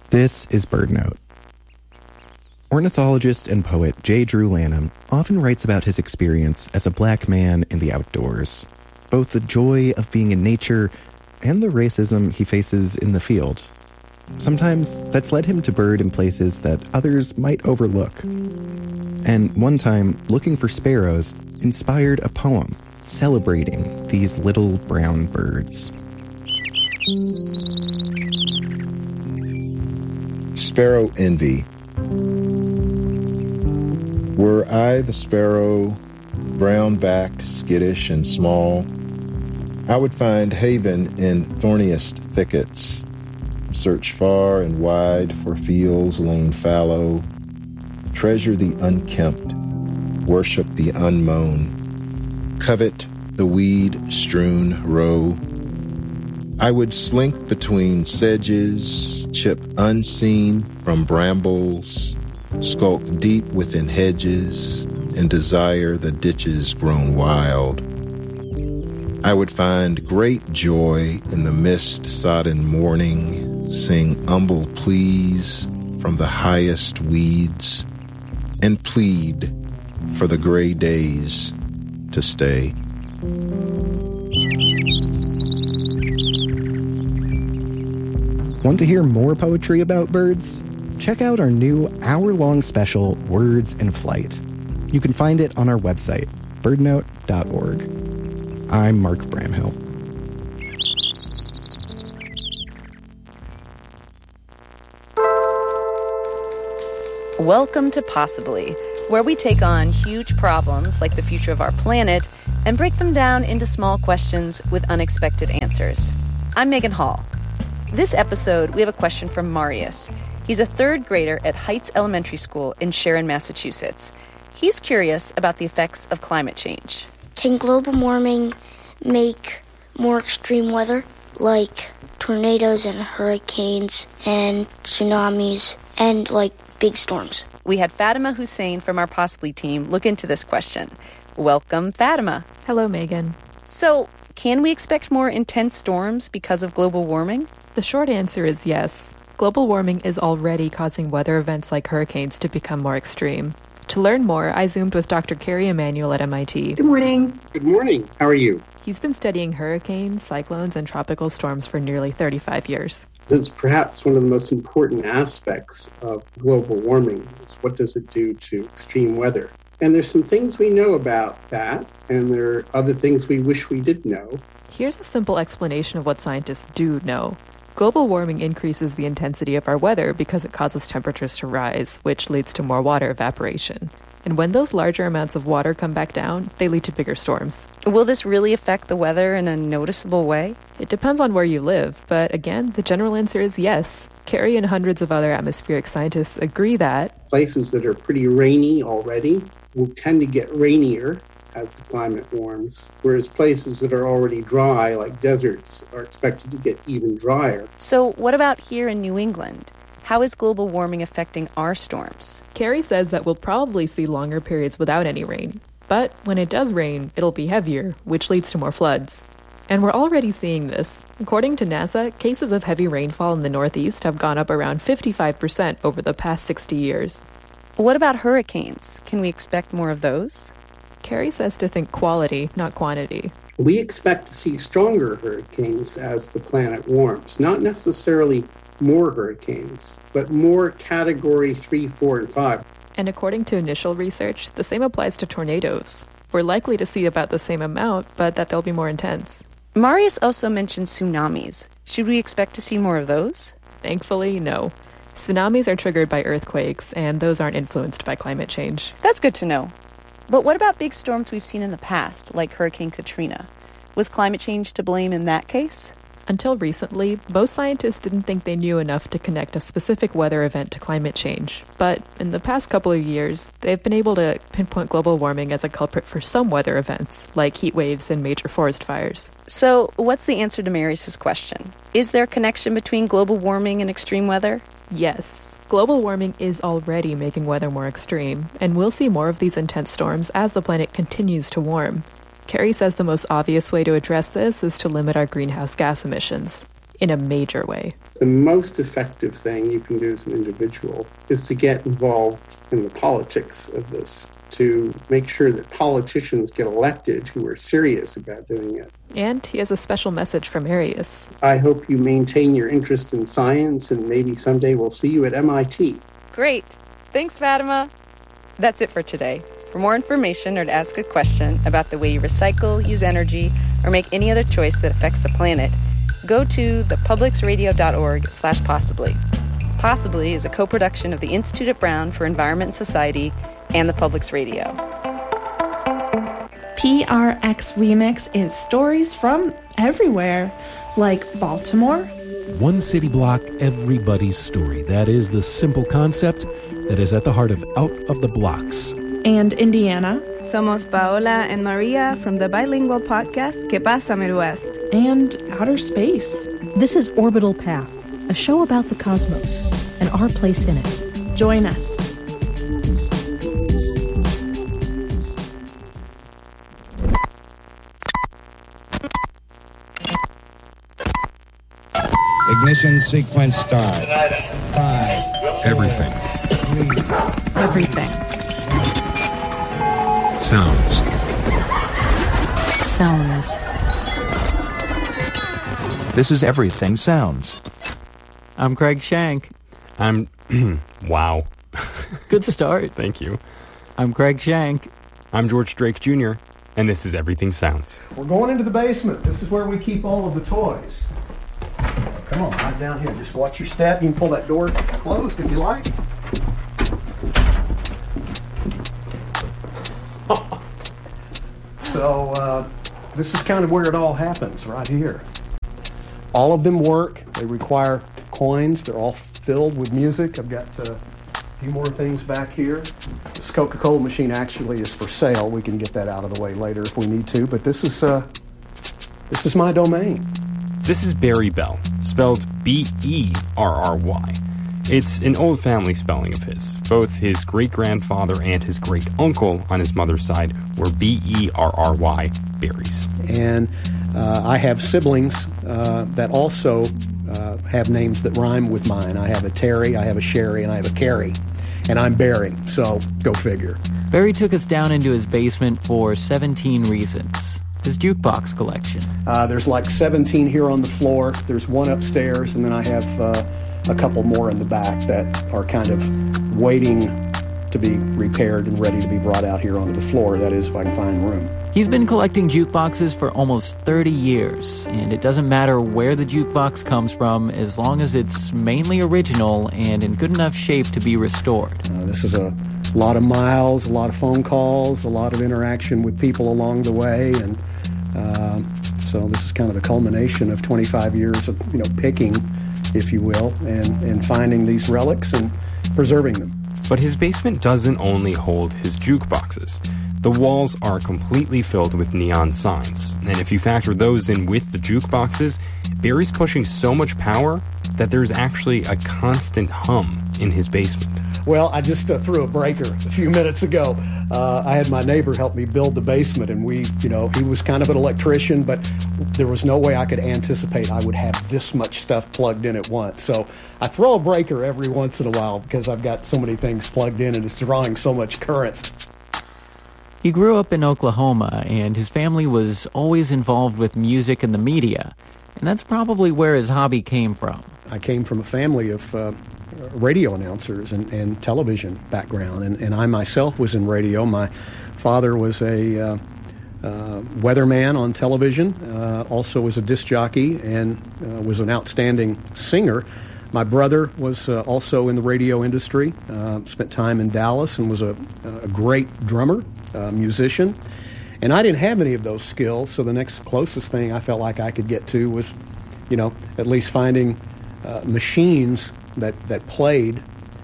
This is BirdNote. Ornithologist and poet J. Drew Lanham often writes about his experience as a black man in the outdoors, both the joy of being in nature and the racism he faces in the field. Sometimes that's led him to bird in places that others might overlook. And one time, looking for sparrows inspired a poem celebrating these little brown birds. Sparrow Envy. Were I the sparrow, brown-backed, skittish, and small, I would find haven in thorniest thickets, search far and wide for fields lain fallow, treasure the unkempt, worship the unmown, covet the weed-strewn row. I would slink between sedges, chip unseen from brambles, skulk deep within hedges, and desire the ditches grown wild. I would find great joy in the mist-sodden morning, sing humble pleas from the highest weeds, and plead for the gray days to stay. Want to hear more poetry about birds? Check out our new hour-long special, Words in Flight. You can find it on our website, birdnote.org. I'm Mark Bramhill. Welcome to Possibly, where we take on huge problems like the future of our planet and break them down into small questions with unexpected answers. I'm Megan Hall. This episode, we have a question from Marius. He's a third grader at Heights Elementary School in Sharon, Massachusetts. He's curious about the effects of climate change. Can global warming make more extreme weather, like tornadoes and hurricanes and tsunamis and, like, big storms? We had Fatima Hussein from our Possibly team look into this question. Welcome, Fatima. Hello, Megan. So, can we expect more intense storms because of global warming? The short answer is yes. Global warming is already causing weather events like hurricanes to become more extreme. To learn more, I Zoomed with Dr. Kerry Emanuel at MIT. Good morning. Good morning. How are you? He's been studying hurricanes, cyclones, and tropical storms for nearly 35 years. It's perhaps one of the most important aspects of global warming is what does it do to extreme weather? And there's some things we know about that, and there are other things we wish we did know. Here's a simple explanation of what scientists do know. Global warming increases the intensity of our weather because it causes temperatures to rise, which leads to more water evaporation. And when those larger amounts of water come back down, they lead to bigger storms. Will this really affect the weather in a noticeable way? It depends on where you live, but again, the general answer is yes. Kerry and hundreds of other atmospheric scientists agree that places that are pretty rainy already will tend to get rainier as the climate warms, whereas places that are already dry, like deserts, are expected to get even drier. So what about here in New England? How is global warming affecting our storms? Kerry says that we'll probably see longer periods without any rain. But when it does rain, it'll be heavier, which leads to more floods. And we're already seeing this. According to NASA, cases of heavy rainfall in the Northeast have gone up around 55% over the past 60 years. What about hurricanes? Can we expect more of those? Kerry says to think quality, not quantity. We expect to see stronger hurricanes as the planet warms. Not necessarily more hurricanes, but more Category 3, 4, and 5. And according to initial research, the same applies to tornadoes. We're likely to see about the same amount, but that they'll be more intense. Marius also mentioned tsunamis. Should we expect to see more of those? Thankfully, no. Tsunamis are triggered by earthquakes, and those aren't influenced by climate change. That's good to know. But what about big storms we've seen in the past, like Hurricane Katrina? Was climate change to blame in that case? Until recently, most scientists didn't think they knew enough to connect a specific weather event to climate change. But in the past couple of years, they've been able to pinpoint global warming as a culprit for some weather events, like heat waves and major forest fires. So what's the answer to Marius' question? Is there a connection between global warming and extreme weather? Yes. Global warming is already making weather more extreme, and we'll see more of these intense storms as the planet continues to warm. Kerry says the most obvious way to address this is to limit our greenhouse gas emissions. in a major way. The most effective thing you can do as an individual is to get involved in the politics of this, to make sure that politicians get elected who are serious about doing it. And he has a special message from Arius. I hope you maintain your interest in science, and maybe someday we'll see you at MIT. Great. Thanks, Fatima. That's it for today. For more information or to ask a question about the way you recycle, use energy, or make any other choice that affects the planet, go to thepublicsradio.org/possibly. Possibly is a co-production of the Institute at Brown for Environment and Society and the Publics Radio. PRX Remix is stories from everywhere, like Baltimore. One city block, everybody's story. That is the simple concept that is at the heart of Out of the Blocks. And Indiana. Somos Paola and Maria from the bilingual podcast Que Pasa Midwest. And outer space. This is Orbital Path, a show about the cosmos and our place in it. Join us. Ignition sequence start. 5. Everything. 3. Everything. Sounds. Sounds. This is Everything Sounds. I'm Craig Shank. I'm... wow. Good start. Thank you. I'm Craig Shank. I'm George Drake Jr., and this is Everything Sounds. We're going into the basement. This is where we keep all of the toys. Come on, right down here. Just watch your step. You can pull that door closed if you like. So, this is kind of where it all happens, right here. All of them work. They require coins. They're all filled with music. I've got a few more things back here. This Coca-Cola machine actually is for sale. We can get that out of the way later if we need to, but this is my domain. This is Barry Bell, spelled Berry. It's an old family spelling of his. Both his great-grandfather and his great-uncle on his mother's side were Berry, berries. And I have siblings that also have names that rhyme with mine. I have a Terry, I have a Sherry, and I have a Carrie. And I'm Barry, so go figure. Barry took us down into his basement for 17 reasons. His jukebox collection. There's like 17 here on the floor. There's one upstairs, and then I have a couple more in the back that are kind of waiting to be repaired and ready to be brought out here onto the floor. That is, if I can find room. He's been collecting jukeboxes for almost 30 years, and it doesn't matter where the jukebox comes from as long as it's mainly original and in good enough shape to be restored. This is a lot of miles, a lot of phone calls, a lot of interaction with people along the way, and so this is kind of the culmination of 25 years of picking, if you will, and finding these relics and preserving them. But his basement doesn't only hold his jukeboxes. The walls are completely filled with neon signs, and if you factor those in with the jukeboxes, Barry's pushing so much power that there's actually a constant hum in his basement. Well, I just threw a breaker a few minutes ago. I had my neighbor help me build the basement, and he was kind of an electrician, but there was no way I could anticipate I would have this much stuff plugged in at once. So I throw a breaker every once in a while because I've got so many things plugged in and it's drawing so much current. He grew up in Oklahoma, and his family was always involved with music and the media, and that's probably where his hobby came from. I came from a family of radio announcers and television background, and I myself was in radio. My father was a weatherman on television, also was a disc jockey, and was an outstanding singer. My brother was also in the radio industry, spent time in Dallas, and was a great drummer, musician. And I didn't have any of those skills, so the next closest thing I felt like I could get to was, at least finding machines that played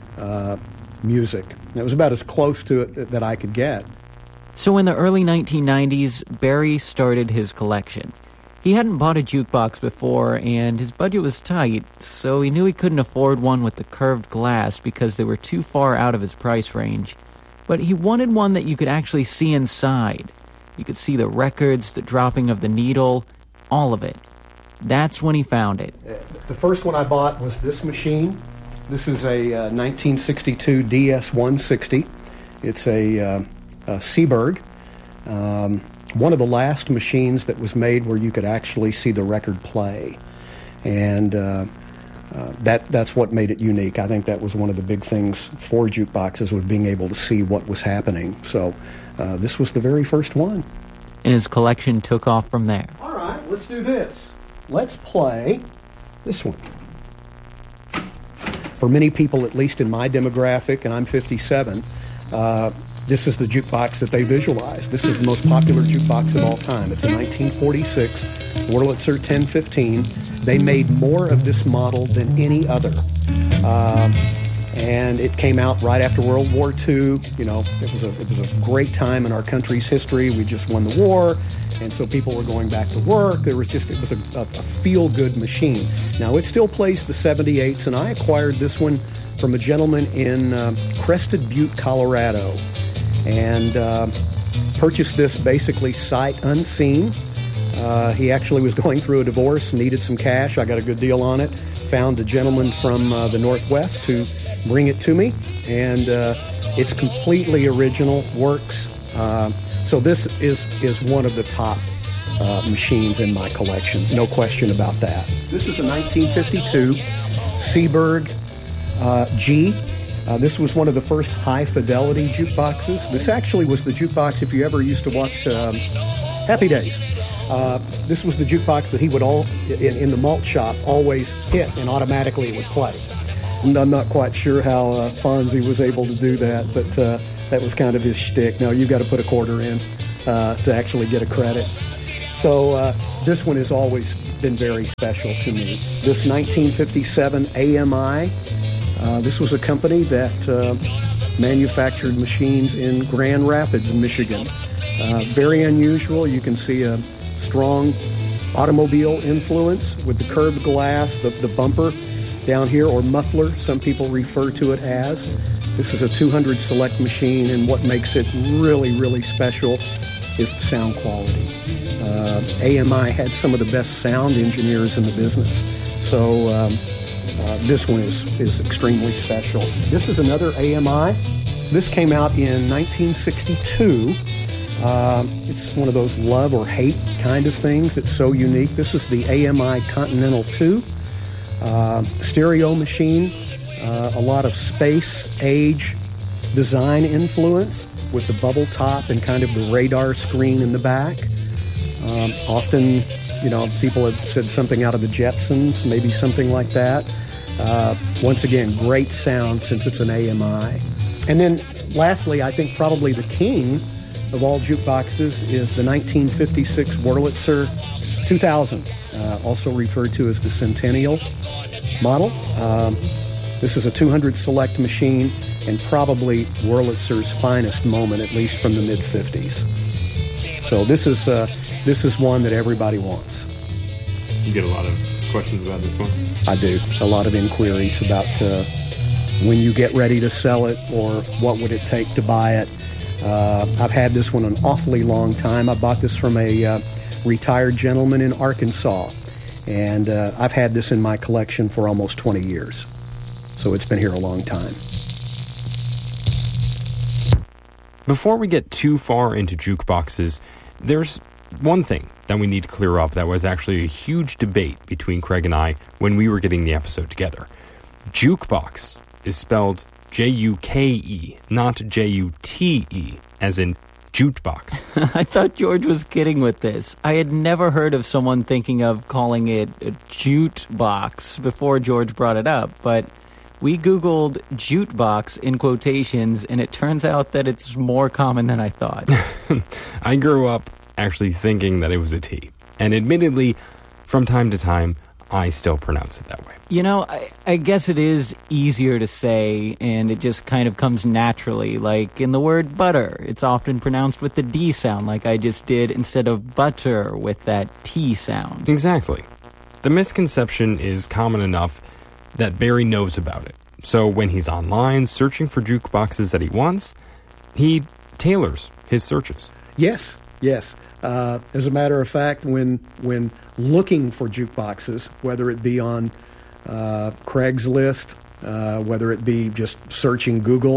music. It was about as close to it that I could get. So in the early 1990s, Barry started his collection. He hadn't bought a jukebox before, and his budget was tight, so he knew he couldn't afford one with the curved glass because they were too far out of his price range. But he wanted one that you could actually see inside. You could see the records, the dropping of the needle, all of it. That's when he found it. The first one I bought was this machine. This is a 1962 DS-160. It's a Seeburg. One of the last machines that was made where you could actually see the record play. And that's what made it unique. I think that was one of the big things for jukeboxes, was being able to see what was happening. So this was the very first one. And his collection took off from there. All right, let's do this. Let's play this one. For many people, at least in my demographic, and I'm 57, this is the jukebox that they visualize. This is the most popular jukebox of all time. It's a 1946 Wurlitzer 1015. They made more of this model than any other. And it came out right after World War II. You know, it was a great time in our country's history. We just won the war, and so people were going back to work. It was a feel-good machine. Now, it still plays the 78s, and I acquired this one from a gentleman in Crested Butte, Colorado, and purchased this basically sight unseen. He actually was going through a divorce, needed some cash. I got a good deal on it. Found a gentleman from the Northwest to bring it to me, and it's completely original, works. So this is one of the top machines in my collection, no question about that. This is a 1952 Seeburg G. This was one of the first high-fidelity jukeboxes. This actually was the jukebox, if you ever used to watch Happy Days. This was the jukebox that he would in the malt shop always hit, and automatically it would play. And I'm not quite sure how Fonzie was able to do that, but that was kind of his shtick. Now you've got to put a quarter in to actually get a credit. So this one has always been very special to me. This 1957 AMI, this was a company that manufactured machines in Grand Rapids, Michigan. Very unusual. You can see a strong automobile influence with the curved glass, the bumper down here, or muffler, some people refer to it as. This is a 200 select machine, and what makes it really, really special is the sound quality. AMI had some of the best sound engineers in the business, so this one is extremely special. This is another AMI. This came out in 1962. It's one of those love or hate kind of things. It's so unique. This is the AMI Continental 2. Stereo machine. A lot of space, age, design influence with the bubble top and kind of the radar screen in the back. Often, people have said something out of the Jetsons, maybe something like that. Once again, great sound since it's an AMI. And then lastly, I think probably the king of all jukeboxes is the 1956 Wurlitzer 2000, also referred to as the Centennial model. This is a 200 select machine and probably Wurlitzer's finest moment, at least from the mid-50s. So this is one that everybody wants. You get a lot of questions about this one? I do. A lot of inquiries about when you get ready to sell it or what would it take to buy it. I've had this one an awfully long time. I bought this from a retired gentleman in Arkansas, and I've had this in my collection for almost 20 years. So it's been here a long time. Before we get too far into jukeboxes, there's one thing that we need to clear up that was actually a huge debate between Craig and I when we were getting the episode together. Jukebox is spelled J-U-K-E, not J-U-T-E, as in jukebox. I thought George was kidding with this. I had never heard of someone thinking of calling it a jute-box before George brought it up, but we Googled jute-box in quotations, and it turns out that it's more common than I thought. I grew up actually thinking that it was a T, and admittedly, from time to time, I still pronounce it that way. I guess it is easier to say, and it just kind of comes naturally. Like in the word butter, it's often pronounced with the D sound, like I just did, instead of butter with that T sound. Exactly. The misconception is common enough that Barry knows about it. So when he's online searching for jukeboxes that he wants, he tailors his searches. Yes, Yes. As a matter of fact, when looking for jukeboxes, whether it be on Craigslist, whether it be just searching Google,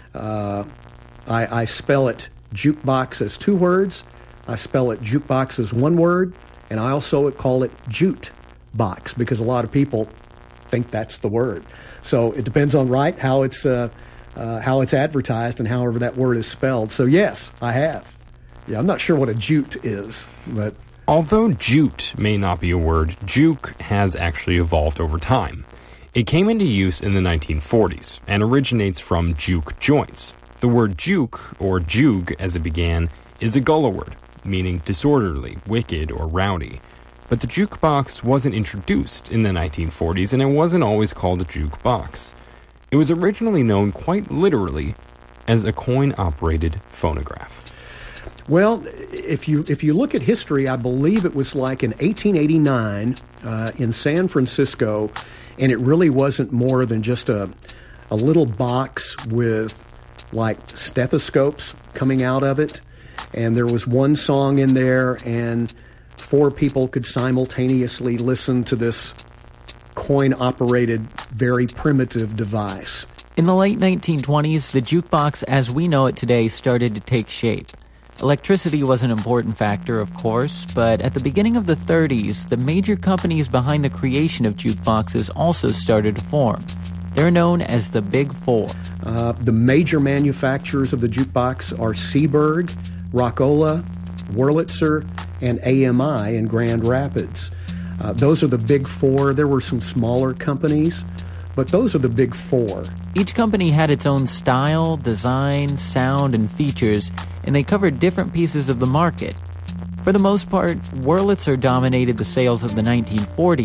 I spell it jukebox as 2 words. I spell it jukebox as 1 word, and I also call it jute box because a lot of people think that's the word. So it depends on how it's advertised and however that word is spelled. So yes, I have. Yeah, I'm not sure what a jute is, but although jute may not be a word, juke has actually evolved over time. It came into use in the 1940s and originates from juke joints. The word juke, or juke as it began, is a Gullah word, meaning disorderly, wicked, or rowdy. But the jukebox wasn't introduced in the 1940s, and it wasn't always called a jukebox. It was originally known quite literally as a coin-operated phonograph. Well, if you look at history, I believe it was like in 1889 in San Francisco, and it really wasn't more than just a little box with like stethoscopes coming out of it, and there was one song in there, and 4 people could simultaneously listen to this coin-operated, very primitive device. In the late 1920s, the jukebox as we know it today started to take shape. Electricity was an important factor, of course, but at the beginning of the 30s, the major companies behind the creation of jukeboxes also started to form. They're known as the Big Four. The major manufacturers of the jukebox are Seeburg, Rockola, Wurlitzer, and AMI in Grand Rapids. Those are the Big Four. There were some smaller companies, but those are the Big Four. Each company had its own style, design, sound, and features, and they covered different pieces of the market. For the most part, Wurlitzer dominated the sales of the 1940s,